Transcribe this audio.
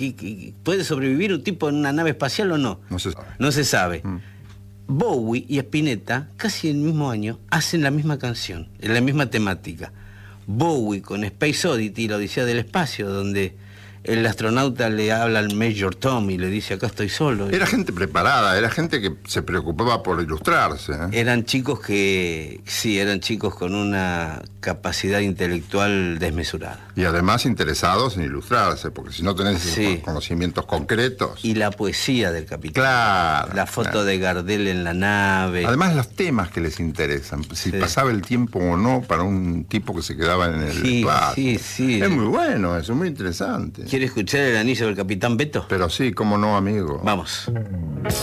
¿Puede sobrevivir un tipo en una nave espacial o no? No se sabe. No se sabe. Bowie y Spinetta, casi el mismo año, hacen la misma canción, en la misma temática. Bowie con Space Oddity, la Odisea del Espacio, donde el astronauta le habla al Major Tom y le dice, acá estoy solo. Era gente preparada, era gente que se preocupaba por ilustrarse, ¿eh? Eran chicos eran chicos con una capacidad intelectual desmesurada. Y además interesados en ilustrarse, porque si no tenés esos Sí. conocimientos concretos... Y la poesía del capitán. Claro. La foto claro. de Gardel en la nave. Además los temas que les interesan, si Sí. pasaba el tiempo o no para un tipo que se quedaba en el Sí, espacio. sí. Es muy bueno, eso es muy interesante. ¿Quiere escuchar el anillo del capitán Beto? Pero sí, cómo no, amigo. Vamos.